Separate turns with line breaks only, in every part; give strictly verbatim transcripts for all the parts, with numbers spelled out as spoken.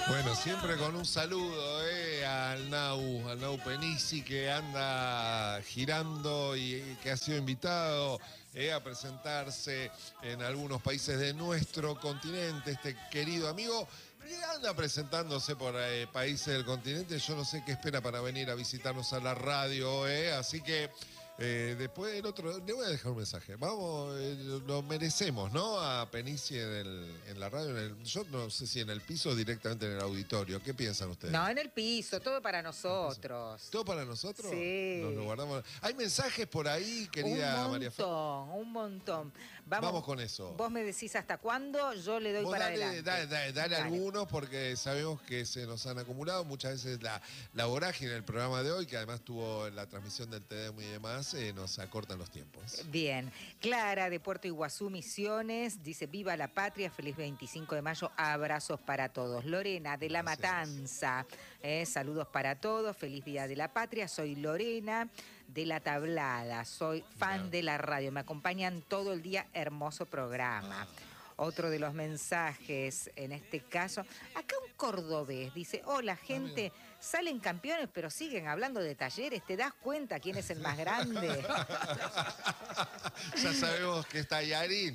Bueno, siempre con un saludo eh, al Nau, al Nau Penisi, que anda girando y, y que ha sido invitado eh, a presentarse en algunos países de nuestro continente, este querido amigo. Y anda presentándose por eh, países del continente. Yo no sé qué espera para venir a visitarnos a la radio, eh, así que... Eh, después el otro, le voy a dejar un mensaje. Vamos, eh, lo merecemos, ¿no? A Penisi en, el, en la radio. En el, yo no sé si en el piso o directamente en el auditorio. ¿Qué piensan ustedes?
No, en el piso, todo para nosotros.
¿Todo para nosotros?
Sí.
Nos lo guardamos. Hay mensajes por ahí, querida María Fe.
Un montón, un montón. Vamos,
Vamos con eso.
Vos me decís hasta cuándo, yo le doy
Vos
para
dale,
adelante.
Dale, dale, dale
Dale.
algunos porque sabemos que se nos han acumulado muchas veces la, la vorágine del programa de hoy, que además tuvo la transmisión del T D M y demás, eh, nos acortan los tiempos.
Bien. Clara de Puerto Iguazú, Misiones, dice: viva la patria, feliz veinticinco de mayo, abrazos para todos. Lorena de La
Gracias.
Matanza, eh, saludos para todos, feliz día de la patria. Soy Lorena de La Tablada, soy fan
Claro.
de la radio, me acompañan todo el día, hermoso programa. Otro de los mensajes, en este caso, acá un cordobés dice: hola gente, salen campeones pero siguen hablando de Talleres, ¿te das cuenta quién es el más grande?
Ya sabemos que está Yarín.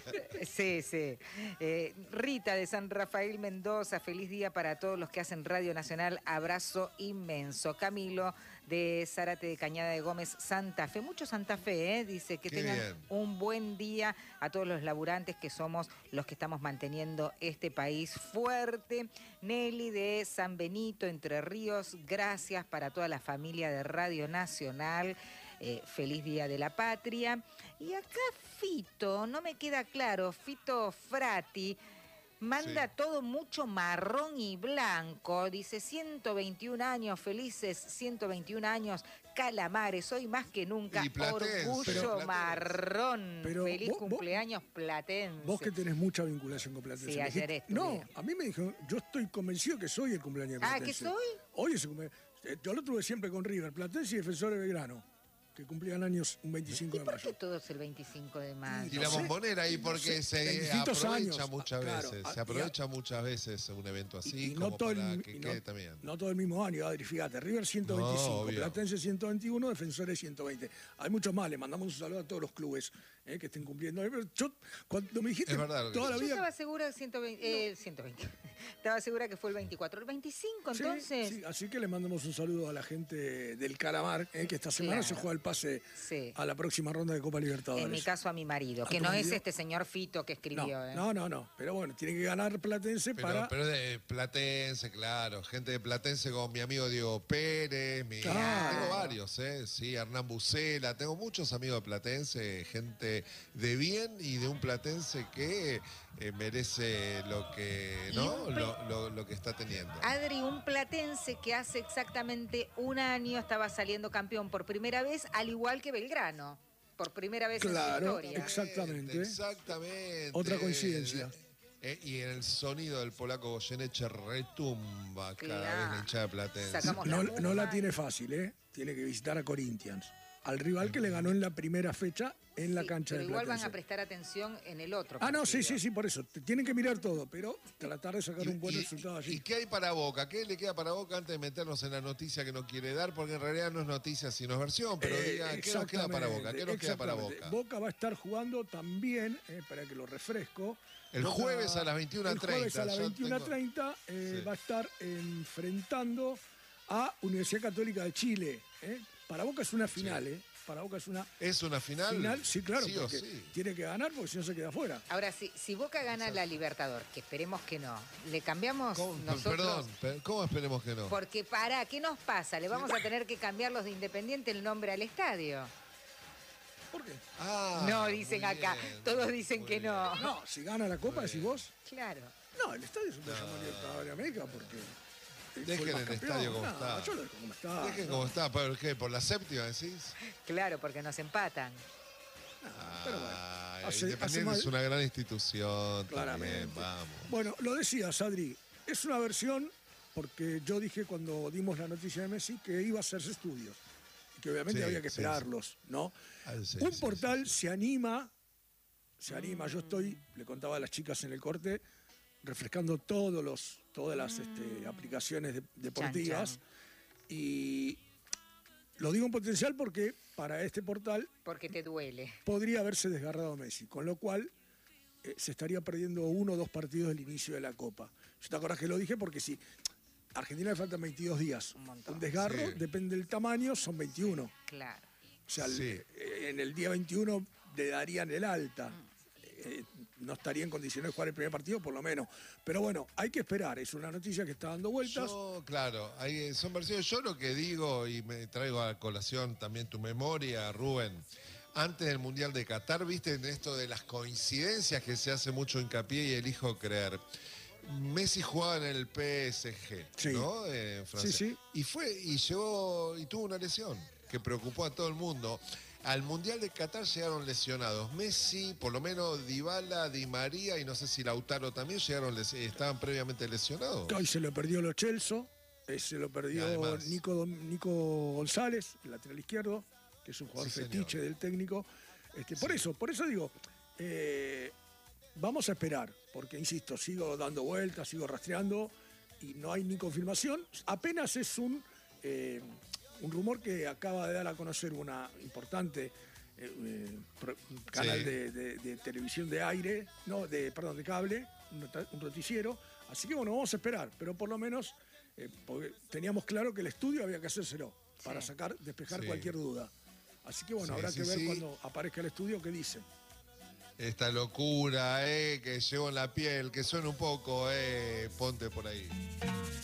Sí, sí. Eh, Rita de San Rafael Mendoza, feliz día para todos los que hacen Radio Nacional, abrazo inmenso. Camilo de Zárate de Cañada de Gómez, Santa Fe, mucho Santa Fe, ¿eh? Dice que
Qué
tengan
bien.
un buen día a todos los laburantes que somos los que estamos manteniendo este país fuerte. Nelly de San Benito, Entre Ríos, gracias para toda la familia de Radio Nacional. Eh, feliz Día de la Patria. Y acá Fito, no me queda claro, Fito Frati, manda
Sí.
todo mucho marrón y blanco. Dice: ciento veintiún años, felices ciento veintiún años, Calamares, hoy más que nunca,
Y Platense,
orgullo
pero Platense.
marrón.
Pero
Feliz
vos- vos-
cumpleaños Platense.
Vos que tenés mucha vinculación con Platense.
Sí,
me
ayer
dijiste-
estuve.
No, a mí me dijeron, yo estoy convencido que soy el cumpleaños de
Ah,
Platense.
¿que soy?
Hoy es el cumpleaños. Eh, Yo lo tuve siempre con River, Platense y Defensor de Belgrano, que cumplían años un veinticinco
¿Y
de
por
mayo.
qué todo es el veinticinco de mayo?
Y
No
la
sé,
bombonera ahí porque
no sé,
se
en distintos
aprovecha
años.
muchas
Ah, claro,
veces.
ah,
Se aprovecha muchas veces un evento así
Y
como
no todo,
para
el,
que
y
quede
no,
también.
no todo el mismo año, Adri, fíjate. River ciento veinticinco,
No, obvio.
Platense ciento veintiuno, Defensores ciento veinte. Hay muchos más, le mandamos un saludo a todos los clubes eh, que estén cumpliendo. Eh, pero Yo, cuando me dijiste
Es verdad lo que
toda la
decís.
Yo
vida...
estaba segura de ciento veinte, eh, ciento veinte. Estaba segura que fue el veinticuatro. ¿El veinticinco
Sí,
entonces?
sí, así que le mandamos un saludo a la gente del Calamar, eh, que esta semana
Claro.
se juega el pase
Sí.
a la próxima ronda de Copa Libertadores.
En mi caso a mi marido,
¿A
que
tu
no es
marido?
este señor Fito que escribió.
no,
¿eh?
no, no, no. Pero bueno, tiene que ganar Platense
Pero,
para...
pero de Platense, claro. Gente de Platense como mi amigo Diego Pérez. Mi...
Claro.
Tengo varios, ¿eh? Sí, Hernán Bucela. Tengo muchos amigos de Platense, gente de bien y de un Platense que eh, merece lo que,
Y
¿no?
un pe-
Lo, lo- lo que está teniendo.
Adri, un platense que hace exactamente un año estaba saliendo campeón por primera vez, al igual que Belgrano. Por primera vez
Claro,
en su historia.
exactamente.
Exactamente.
Otra coincidencia.
Eh, y en el sonido del polaco Goyeneche retumba cada
Claro.
vez la hinchada de Platense.
Sacamos
No,
la
no la
mufa.
tiene fácil, ¿eh? Tiene que visitar a Corinthians, al rival que le ganó en la primera fecha en la
Sí,
cancha
pero
de
igual
Platense.
van a prestar atención en el otro.
Ah, no, sí,
partido.
sí, sí, por eso. Te tienen que mirar todo, pero tratar de sacar
Y-
un buen
y-
resultado allí.
¿Y qué hay para Boca? ¿Qué le queda para Boca antes de meternos en la noticia que no quiere dar? Porque en realidad no es noticia sino es versión, pero
Eh,
diga, ¿qué nos queda para Boca? ¿Qué nos queda para
exactamente.
Boca?
Boca va a estar jugando también, eh, para que lo refresco.
El
Boca-
jueves a las veintiuna
El jueves a las
ya
veintiuna
tengo-
treinta eh,
Sí.
va a estar enfrentando a Universidad Católica de Chile. eh. Para Boca es una final, ¿eh? Para Boca es una
¿Es una final?
final, sí, claro,
Sí o
porque
sí.
tiene que ganar porque si no se queda afuera.
Ahora, si, si Boca gana la Libertador, que esperemos que no, ¿le cambiamos
¿Cómo?
nosotros?
Perdón, per- ¿cómo esperemos que no?
Porque para, ¿qué nos pasa? Le vamos a tener que cambiar los de Independiente el nombre al estadio.
¿Por qué?
Ah,
No, dicen
muy
acá.
bien,
Todos dicen
muy
que
bien.
no.
No, si gana la Copa, decís vos.
Claro.
No, el estadio se puede llamar Libertadores de América porque... fue
Dejen
más
el
campeón.
estadio como
No,
está.
Yo lo dejo como está.
Dejen
¿no?
como está. ¿Por qué? ¿Por la séptima decís?
Claro, porque nos empatan.
Pero bueno,
Ah,
hace- hace
Independiente
mal-
es una gran institución.
Claramente.
También, vamos.
Bueno, lo decías, Adri, es una versión, porque yo dije cuando dimos la noticia de Messi que iba a hacerse estudios, y que obviamente
Sí,
había que
sí,
esperarlos, ¿no?
Ah, sí,
Un
sí,
portal se anima, se anima, yo estoy, le contaba a las chicas en el corte, refrescando todos los, todas las este, aplicaciones de- deportivas.
Chan,
Y lo digo en potencial porque para este portal
Porque te duele.
podría haberse desgarrado Messi, con lo cual eh, se estaría perdiendo uno o dos partidos del inicio de la Copa. Yo te acordás que lo dije porque si a Argentina le faltan veintidós días,
Un montón.
un desgarro,
Sí.
depende del tamaño, son veintiuno.
Claro.
O sea, el-
Sí.
eh, en el día veintiuno le darían el alta. Eh, no estaría en condiciones de jugar el primer partido, por lo menos. Pero bueno, hay que esperar. Es una noticia que está dando vueltas.
Yo, claro, hay, son versiones. Yo lo que digo, y me traigo a colación también tu memoria, Rubén, antes del Mundial de Qatar, viste en esto de las coincidencias que se hace mucho hincapié y elijo creer. Messi jugaba en el P S G,
Sí.
¿no? En Francia.
Sí, sí.
Y fue, y llegó, y tuvo una lesión que preocupó a todo el mundo. Al Mundial de Qatar llegaron lesionados. Messi, por lo menos Dybala, Di María y no sé si Lautaro también llegaron, les- estaban previamente lesionados.
Hoy se lo perdió Lo Celso, eh, se lo
Y
perdió
además-
Nico, Dom- Nico González, el lateral izquierdo, que es un jugador
Sí, señor.
fetiche del técnico. Este, por
Sí.
eso, por eso digo, eh, vamos a esperar, porque insisto, sigo dando vueltas, sigo rastreando y no hay ni confirmación. Apenas es un, eh, un rumor que acaba de dar a conocer una importante eh, eh, pro- un canal
Sí.
de, de- de televisión de aire, no, de, perdón, de cable, un nota- un noticiero. Así que bueno, vamos a esperar, pero por lo menos eh, porque teníamos claro que el estudio había que hacérselo para
Sí.
sacar, despejar
Sí.
cualquier duda. Así que bueno,
Sí,
habrá
sí,
que ver
sí.
cuando aparezca el estudio qué dice.
Esta locura, eh, que llevo en la piel, que suena un poco, eh, ponte por ahí.